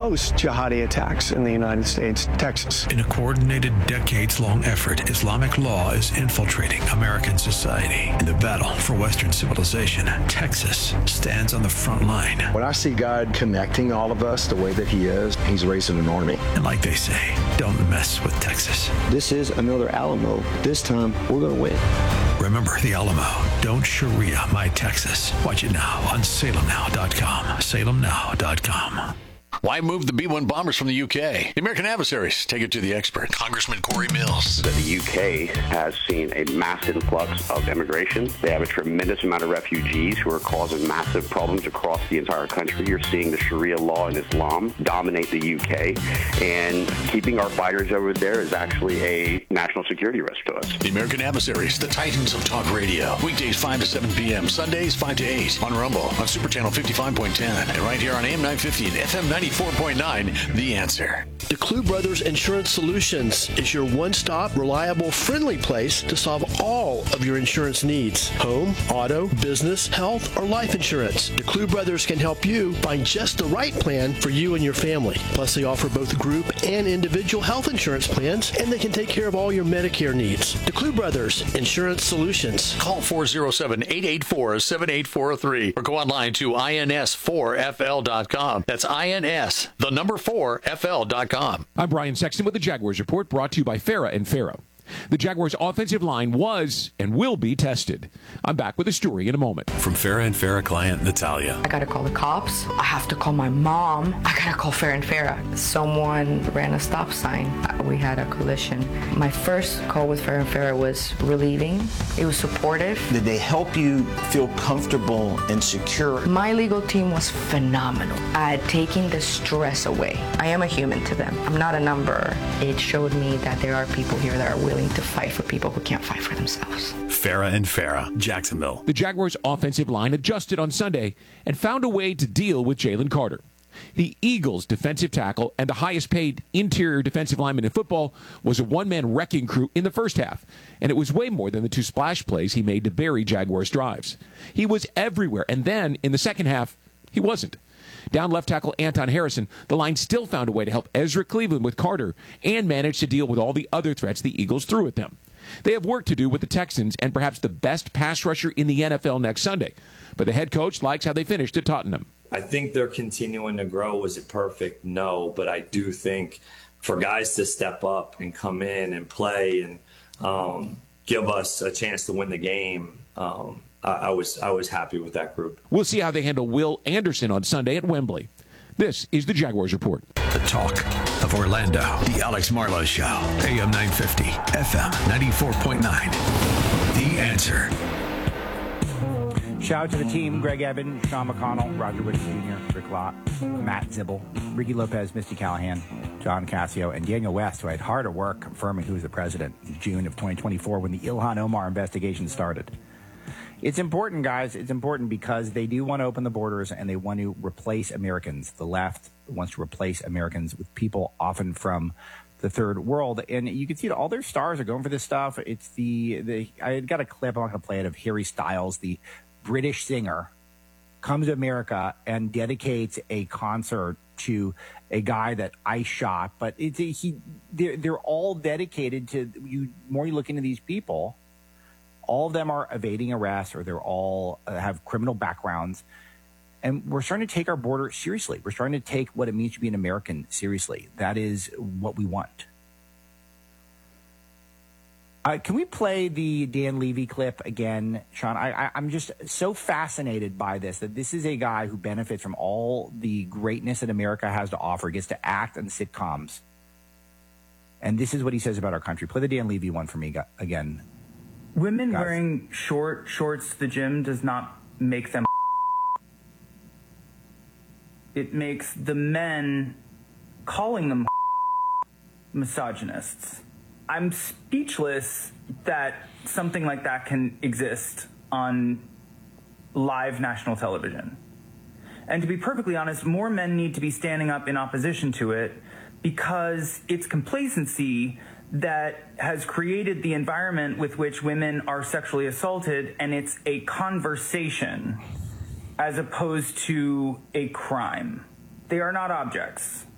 most jihadi attacks in the United States, Texas. In a coordinated, decades-long effort, Islamic law is infiltrating American society. In the battle for Western civilization, Texas stands on the front line. When I see God connecting all of us the way that he is, he's raising an army. And like they say, don't mess with Texas. This is another Alamo. This time, we're going to win. Remember the Alamo. Don't Sharia my Texas. Watch it now on salemnow.com. salemnow.com. Why move the B-1 bombers from the UK? The American adversaries. Take it to the expert, Congressman Corey Mills. The UK has seen a massive influx of immigration. They have a tremendous amount of refugees who are causing massive problems across the entire country. You're seeing the Sharia law and Islam dominate the UK, and keeping our fighters over there is actually a national security risk to us. The American adversaries, the titans of talk radio. Weekdays 5 to 7 p.m., Sundays 5 to 8 on Rumble, on Super Channel 55.10, and right here on AM 950 and FM 94.9, The Answer. DeClue Brothers Insurance Solutions is your one-stop, reliable, friendly place to solve all of your insurance needs. Home, auto, business, health, or life insurance. DeClue Brothers can help you find just the right plan for you and your family. Plus, they offer both group and individual health insurance plans, and they can take care of all your Medicare needs. DeClue Brothers Insurance Solutions. Call 407-884-7843 or go online to ins4fl.com. That's INS, the number 4fl.com. I'm Brian Sexton with the Jaguars Report, brought to you by Farah and Farah. The Jaguars' offensive line was and will be tested. I'm back with a story in a moment. From Farah and Farah client Natalia. I gotta call the cops. I have to call my mom. I gotta call Farah and Farah. Someone ran a stop sign. We had a collision. My first call with Farah and Farah was relieving. It was supportive. Did they help you feel comfortable and secure? My legal team was phenomenal at taking the stress away. I am a human to them. I'm not a number. It showed me that there are people here that are willing to fight for people who can't fight for themselves. Farah and Farah, Jacksonville. The Jaguars' offensive line adjusted on Sunday and found a way to deal with Jalen Carter. The Eagles' defensive tackle and the highest-paid interior defensive lineman in football was a one-man wrecking crew in the first half, and it was way more than the two splash plays he made to bury Jaguars' drives. He was everywhere, and then, in the second half, he wasn't. Down left tackle Anton Harrison, the line still found a way to help Ezra Cleveland with Carter and managed to deal with all the other threats the Eagles threw at them. They have work to do with the Texans and perhaps the best pass rusher in the NFL next Sunday, but the head coach likes how they finished at Tottenham. I think they're continuing to grow. Was it perfect? No, but I do think for guys to step up and come in and play and give us a chance to win the game, I was happy with that group. We'll see how they handle Will Anderson on Sunday at Wembley. This is the Jaguars Report. The talk of Orlando. The Alex Marlowe Show. AM 950, FM 94.9. The Answer. Shout out to the team: Greg Evan, Sean McConnell, Roger Woods Jr., Rick Lott, Matt Zibble, Ricky Lopez, Misty Callahan, John Cassio, and Daniel West, who had hard at work confirming who was the president in June of 2024 when the Ilhan Omar investigation started. It's important, guys. It's important because they do want to open the borders and they want to replace Americans. The left wants to replace Americans with people often from the third world. And you can see that all their stars are going for this stuff. It's I got a clip, I'm not going to play it, of Harry Styles, the British singer, comes to America and dedicates a concert to a guy that I shot. But they're all dedicated to you. More you look into these people, all of them are evading arrest, or they're all have criminal backgrounds. And we're starting to take our border seriously. We're starting to take what it means to be an American seriously. That is what we want. Can we play the Dan Levy clip again, Sean? I'm just so fascinated by this, that this is a guy who benefits from all the greatness that America has to offer. He gets to act in sitcoms. And this is what he says about our country. Play the Dan Levy one for me again. Women wearing short shorts to the gym does not make them. It makes the men calling them misogynists. I'm speechless that something like that can exist on live national television. And to be perfectly honest, more men need to be standing up in opposition to it, because it's complacency that has created the environment with which women are sexually assaulted, and it's a conversation as opposed to a crime. They are not objects.